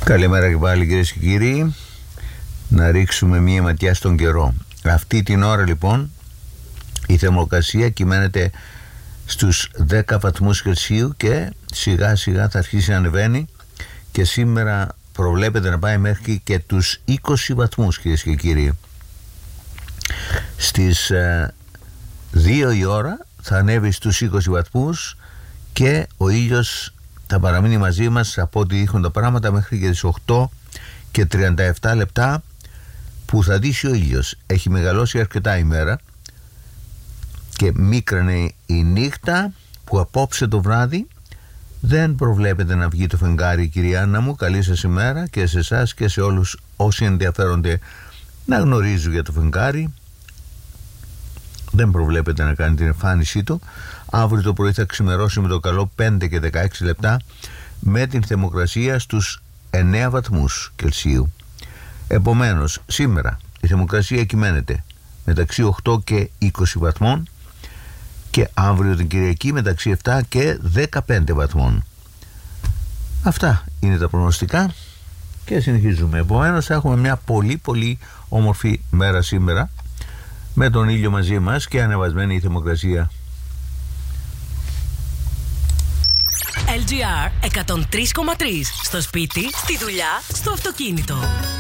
Καλημέρα και πάλι, κυρίες και κύριοι. Να ρίξουμε μία ματιά στον καιρό. Αυτή την ώρα λοιπόν η θερμοκρασία κυμαίνεται στους 10 βαθμούς Κελσίου και σιγά σιγά θα αρχίσει να ανεβαίνει και σήμερα προβλέπεται να πάει μέχρι και τους 20 βαθμούς, κυρίες και κύριοι. Στις 2 η ώρα θα ανέβει στους 20 βαθμούς και ο ήλιος θα παραμείνει μαζί μας, από ό,τι δείχνουν τα πράγματα, μέχρι και τις 8 και 37 λεπτά που θα δύσει ο ήλιος. Έχει μεγαλώσει αρκετά η μέρα και μίκρανε η νύχτα, που απόψε το βράδυ δεν προβλέπεται να βγει το φεγγάρι, κυρία Άννα μου. Καλή σας ημέρα και σε εσάς και σε όλους όσοι ενδιαφέρονται να γνωρίζουν για το φεγγάρι. Δεν προβλέπεται να κάνει την εμφάνισή του. Αύριο το πρωί θα ξημερώσει με το καλό 5 και 16 λεπτά με την θερμοκρασία στους 9 βαθμούς Κελσίου. Επομένως σήμερα η θερμοκρασία κυμαίνεται μεταξύ 8 και 20 βαθμών και αύριο την Κυριακή μεταξύ 7 και 15 βαθμών. Αυτά είναι τα προγνωστικά και συνεχίζουμε. Επομένως θα έχουμε μια πολύ πολύ όμορφη μέρα σήμερα, με τον ήλιο μαζί μας και ανεβασμένη η θερμοκρασία. LGR 103,3. Στο σπίτι, στη δουλειά, στο αυτοκίνητο.